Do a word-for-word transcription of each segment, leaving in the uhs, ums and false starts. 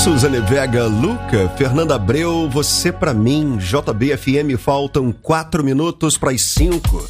Suzane Vega, Luca, Fernanda Abreu, você pra mim, J B F M, faltam quatro minutos para as cinco.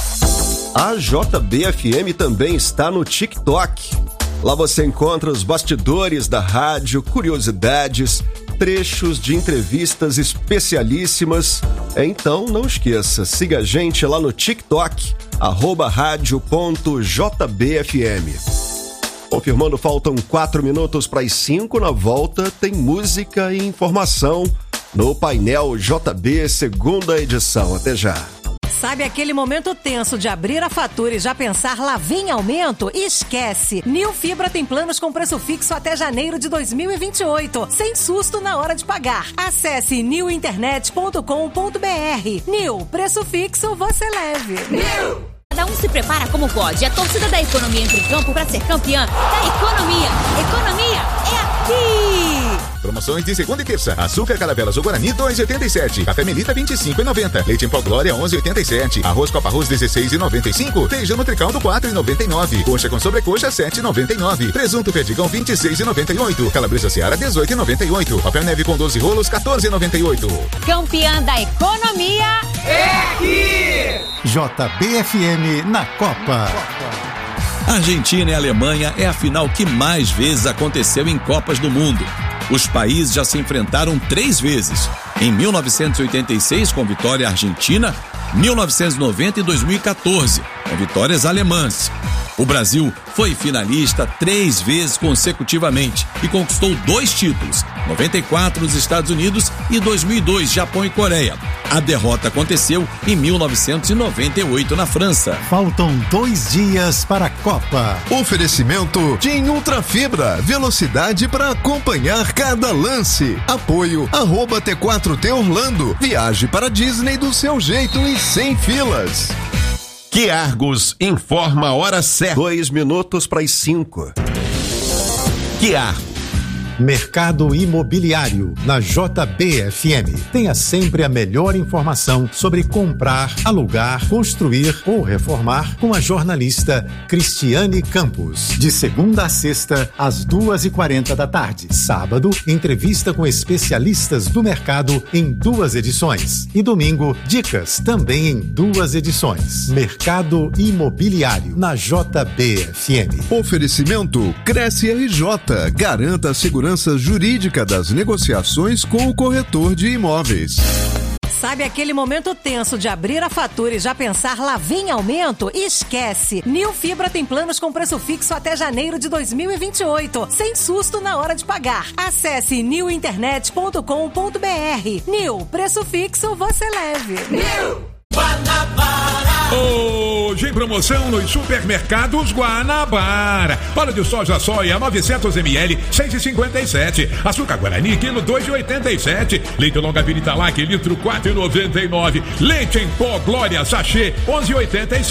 A J B F M também está no TikTok. Lá você encontra os bastidores da rádio, curiosidades, trechos de entrevistas especialíssimas. Então não esqueça, siga a gente lá no TikTok, arroba rádio ponto J B F M. Confirmando, faltam quatro minutos para as cinco. Na volta tem música e informação no Painel J B, segunda edição. Até já. Sabe aquele momento tenso de abrir a fatura e já pensar lá vem aumento? Esquece! Nil Fibra tem planos com preço fixo até janeiro de dois mil e vinte e oito, sem susto na hora de pagar. Acesse nil internet ponto com ponto b r. Nil, preço fixo você leve. Nil! Cada um se prepara como pode. A torcida da economia entra em campo para ser campeã da economia. Economia é aqui! Promoções de segunda e terça. Açúcar Caravelas ou Guarani dois reais e oitenta e sete centavos. Café Melita vinte e cinco reais e noventa centavos. Leite em pó Glória onze reais e oitenta e sete centavos. Arroz Copa Arroz dezesseis reais e noventa e cinco centavos. Feijão Nutricaldo quatro reais e noventa e nove centavos. Coxa com sobrecoxa sete reais e noventa e nove centavos. Presunto Perdigão vinte e seis reais e noventa e oito centavos. Calabresa Seara dezoito reais e noventa e oito centavos. Papel Neve com doze rolos quatorze reais e noventa e oito centavos. Campeã da economia é aqui! J B F M na Copa. Argentina e Alemanha é a final que mais vezes aconteceu em Copas do Mundo. Os países já se enfrentaram três vezes. Em mil novecentos e oitenta e seis, com vitória argentina, mil novecentos e noventa e dois mil e quatorze, com vitórias alemãs. O Brasil foi finalista três vezes consecutivamente e conquistou dois títulos, noventa e quatro nos Estados Unidos e dois mil e dois, Japão e Coreia. A derrota aconteceu em mil novecentos e noventa e oito na França. Faltam dois dias para a Copa. Oferecimento TIM Ultra Fibra, velocidade para acompanhar cada lance. Apoio arroba T quatro T Orlando. Viaje para Disney do seu jeito e sem filas. Que Argos informa a hora certa. Dois minutos para as cinco. Que Argos. Mercado Imobiliário, na J B F M. Tenha sempre a melhor informação sobre comprar, alugar, construir ou reformar com a jornalista Cristiane Campos. De segunda a sexta, às duas e quarenta da tarde. Sábado, entrevista com especialistas do mercado em duas edições. E domingo, dicas também em duas edições. Mercado Imobiliário, na J B F M. Oferecimento Cresce R J. Garanta a segurança jurídica das negociações com o corretor de imóveis. Sabe aquele momento tenso de abrir a fatura e já pensar lá vem aumento? Esquece! Nil Fibra tem planos com preço fixo até janeiro de dois mil e vinte e oito, sem susto na hora de pagar. Acesse nil internet ponto com ponto b r. Nil, preço fixo você leve. Nil! Guanabara! Hoje em promoção nos supermercados Guanabara. Óleo de soja soia novecentos mililitros, seis reais e cinquenta e sete centavos. Açúcar Guarani, quilo dois reais e oitenta e sete centavos. Leite longa vida Italac, litro quatro reais e noventa e nove centavos. Leite em pó Glória, sachê, onze reais e oitenta e sete